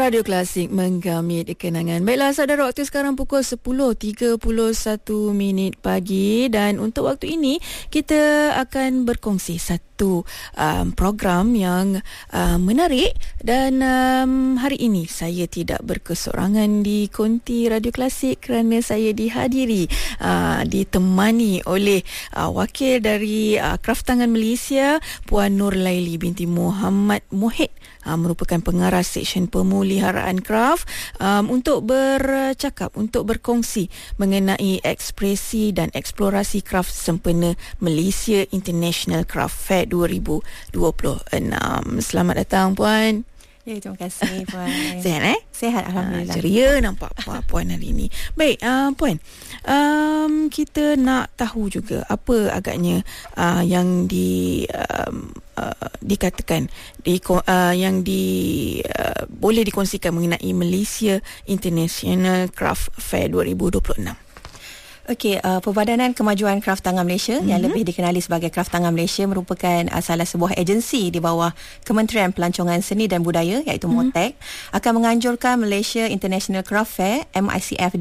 Radio Klasik menggamit kenangan. Baiklah saudara, waktu sekarang pukul 10.31 pagi dan untuk waktu ini kita akan berkongsi satu program yang menarik dan hari ini saya tidak berkesorangan di konti Radio Klasik kerana saya dihadiri ditemani oleh wakil dari Kraftangan Malaysia, Puan Nur Laili binti Muhammad Mohit, merupakan pengarah Seksyen Pemeliharaan Kraf, untuk bercakap, untuk berkongsi mengenai ekspresi dan eksplorasi kraf sempena Malaysia International Craft Fair 2026. Selamat datang Puan. Ya, terima kasih Puan. Sihat Sihat, Alhamdulillah. Ceria nampak Puan hari ini. Baik, Puan, kita nak tahu juga apa agaknya yang dikatakan yang boleh dikongsikan mengenai Malaysia International Craft Fair 2026. Okey, Perbadanan Kemajuan Kraftangan Malaysia yang lebih dikenali sebagai Kraftangan Malaysia merupakan salah sebuah agensi di bawah Kementerian Pelancongan Seni dan Budaya iaitu MOTEK akan menganjurkan Malaysia International Craft Fair MICF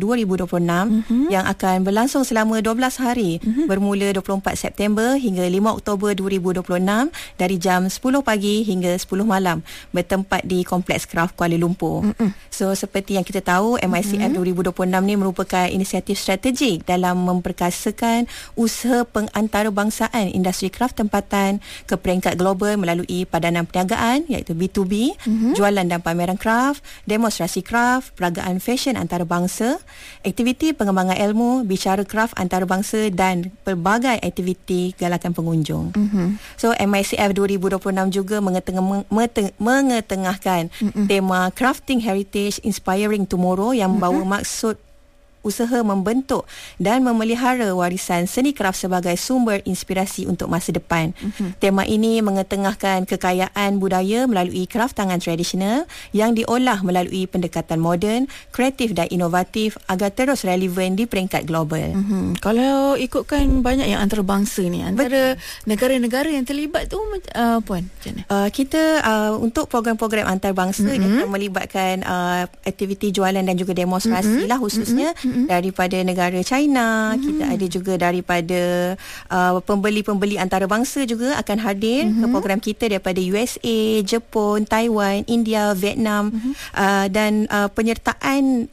2026 yang akan berlangsung selama 12 hari bermula 24 September hingga 5 Oktober 2026 dari jam 10 pagi hingga 10 malam bertempat di Kompleks Kraf Kuala Lumpur. So seperti yang kita tahu, MICF 2026 ni merupakan inisiatif strategik dalam memperkasakan usaha pengantarbangsaan industri kraf tempatan ke peringkat global melalui padanan perniagaan iaitu B2B, jualan dan pameran kraf, demonstrasi kraf, peragaan fashion antarabangsa, aktiviti pengembangan ilmu, bicara kraf antarabangsa dan pelbagai aktiviti galakan pengunjung. So MICF 2026 juga mengetengahkan tema Crafting Heritage Inspiring Tomorrow yang membawa maksud usaha membentuk dan memelihara warisan seni kraf sebagai sumber inspirasi untuk masa depan. Tema ini mengetengahkan kekayaan budaya melalui kraftangan tradisional yang diolah melalui pendekatan moden, kreatif dan inovatif agar terus relevan di peringkat global. Kalau ikutkan banyak yang antarabangsa ni, antara negara-negara yang terlibat tu, Puan, macam mana? Kita untuk program-program antarabangsa kita melibatkan aktiviti jualan dan juga demonstrasi lah khususnya daripada negara China. Kita ada juga daripada pembeli-pembeli antarabangsa juga akan hadir ke program kita daripada USA, Jepun, Taiwan, India, Vietnam, dan penyertaan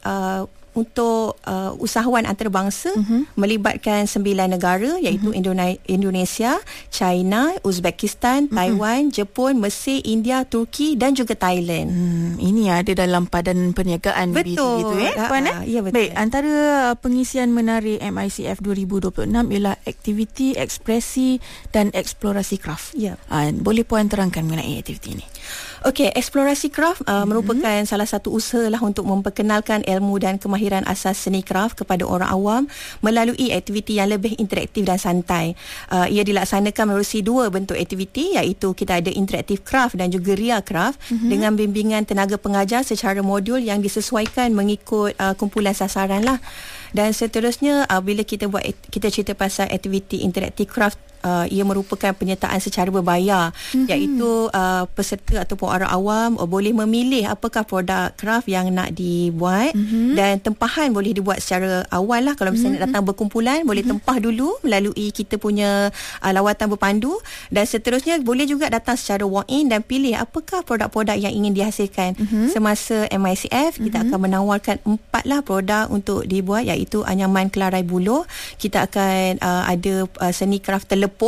untuk usahawan antarabangsa melibatkan 9 negara iaitu Indonesia, China, Uzbekistan, Taiwan, Jepun, Mesir, India, Turki dan juga Thailand. Ini ada dalam padanan perniagaan. Betul. Puan, ya, betul. Baik, antara pengisian menarik MICF 2026 ialah aktiviti, ekspresi dan eksplorasi kraf. Ya. Boleh Puan terangkan mengenai aktiviti ini? Okey, eksplorasi kraf merupakan salah satu usaha lah untuk memperkenalkan ilmu dan kemahiran asas seni kraf kepada orang awam melalui aktiviti yang lebih interaktif dan santai. Ia dilaksanakan melalui 2 bentuk aktiviti iaitu kita ada interaktif kraf dan juga ria kraf dengan bimbingan tenaga pengajar secara modul yang disesuaikan mengikut kumpulan sasaran lah. Dan seterusnya bila kita cerita pasal aktiviti interaktif kraf, ia merupakan penyertaan secara berbayar iaitu peserta ataupun orang awam boleh memilih apakah produk kraf yang nak dibuat dan tempahan boleh dibuat secara awal lah. Kalau misalnya nak datang berkumpulan, boleh tempah dulu melalui kita punya lawatan berpandu dan seterusnya boleh juga datang secara walk-in dan pilih apakah produk-produk yang ingin dihasilkan. Semasa MICF kita akan menawarkan 4 lah produk untuk dibuat iaitu anyaman kelarai buluh, kita akan ada seni kraf telepuk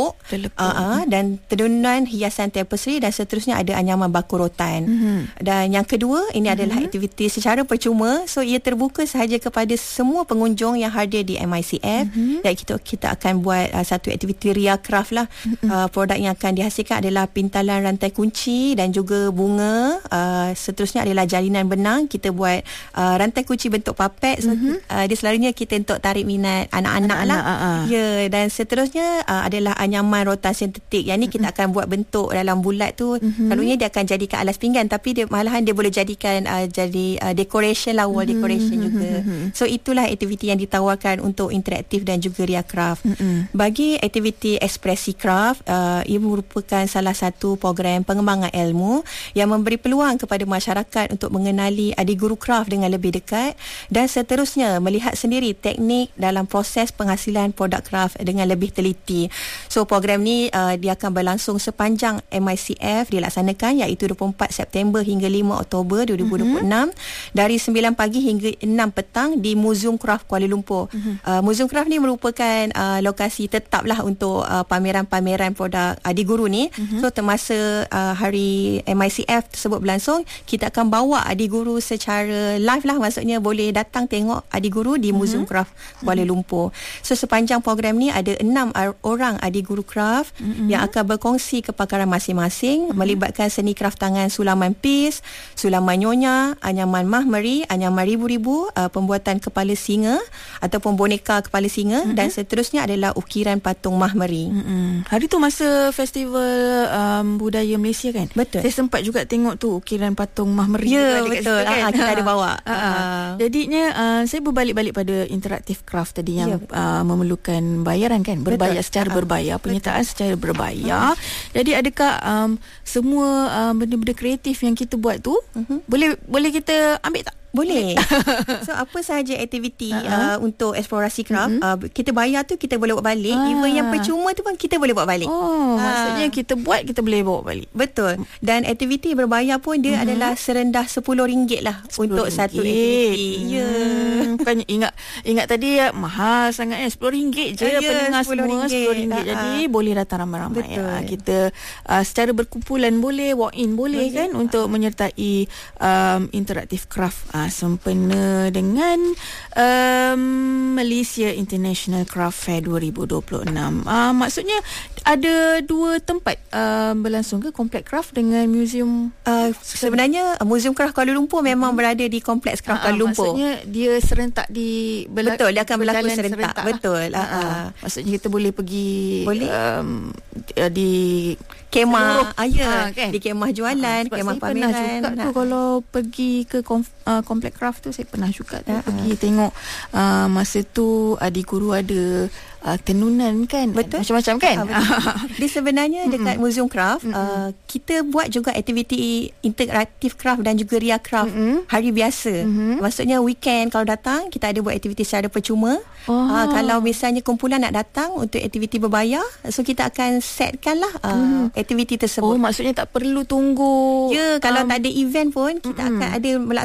dan tenunan hiasan tapestry dan seterusnya ada anyaman baku rotan. Dan yang kedua, ini adalah aktiviti secara percuma, so ia terbuka sahaja kepada semua pengunjung yang hadir di MICF. Dan kita akan buat satu aktiviti ria craft lah. Produk yang akan dihasilkan adalah pintalan rantai kunci dan juga bunga. Seterusnya adalah jalinan benang, kita buat rantai kunci bentuk papet. Dia selalunya kita untuk tarik minat anak-anak lah. Ya, dan seterusnya adalah adalah anyaman rotasi sintetik. Yang ni kita akan buat bentuk dalam bulat tu. Selalunya dia akan jadikan alas pinggan, tapi malahan dia boleh jadikan jadi decoration lah, wall decoration juga. So itulah aktiviti yang ditawarkan untuk interaktif dan juga Ria Craft. Bagi aktiviti ekspresi craft, ia merupakan salah satu program pengembangan ilmu yang memberi peluang kepada masyarakat untuk mengenali adik guru craft dengan lebih dekat dan seterusnya melihat sendiri teknik dalam proses penghasilan produk craft dengan lebih teliti. So program ni dia akan berlangsung sepanjang MICF dilaksanakan, iaitu 24 September hingga 5 Oktober 2026 dari 9 pagi hingga 6 petang di Museum Craft Kuala Lumpur. Museum Craft ni merupakan lokasi tetap lah untuk pameran-pameran produk adik guru ni. So termasa hari MICF tersebut berlangsung, kita akan bawa adik guru secara live lah, maksudnya boleh datang tengok adik guru di Museum Craft Kuala Lumpur. So sepanjang program ni ada 6 orang adik guru craft yang akan berkongsi kepakaran masing-masing, melibatkan seni craft tangan sulaman pis, sulaman nyonya, anyaman mahmeri, anyaman ribu-ribu, pembuatan kepala singa ataupun boneka kepala singa dan seterusnya adalah ukiran patung mahmeri. Hari tu masa festival budaya Malaysia kan? Betul. Saya sempat juga tengok tu ukiran patung mahmeri. Ya, betul. Kan? Kita ada bawa. Jadinya saya berbalik-balik pada interaktif craft tadi yang memerlukan bayaran kan, berbayar secara berbayar, penyertaan secara berbayar. Jadi adakah semua benda-benda kreatif yang kita buat tu boleh kita ambil tak? Boleh. So apa sahaja aktiviti untuk eksplorasi craft, kita bayar tu kita boleh bawa balik. Even yang percuma tu pun kita boleh bawa balik. Maksudnya kita buat, kita boleh bawa balik. Betul. Dan aktiviti berbayar pun dia adalah serendah RM10 lah untuk satu aktiviti. Ya. Bukan ingat tadi mahal sangat RM10 je pendengar semua RM10. Jadi boleh datang ramai-ramai. Kita secara berkumpulan boleh, walk in boleh kan, untuk menyertai interaktif craft sempena dengan Malaysia International Craft Fair 2026. Maksudnya ada 2 tempat berlangsung ke, Kompleks Craft dengan Museum? Sebenarnya Museum Craft Kuala Lumpur memang berada di Kompleks Craft Kuala Lumpur. Maksudnya dia serentak betul, dia akan berlaku serentak. Betul. Maksudnya kita boleh pergi di kemah, kan? Di kemah jualan, kemah pameran. Pernah juga tu kalau pergi ke Kompleks Craft tu, saya pernah juga tu pergi tengok masa tu adik guru ada tenunan kan. Betul. Macam-macam kan. Dia sebenarnya dekat Museum Craft kita buat juga aktiviti interaktif craft dan juga Ria Craft hari biasa. Maksudnya weekend kalau datang kita ada buat aktiviti secara percuma. Kalau misalnya kumpulan nak datang untuk aktiviti berbayar, so kita akan setkan lah aktiviti tersebut. Maksudnya tak perlu tunggu. Ya, kalau tak ada event pun kita akan ada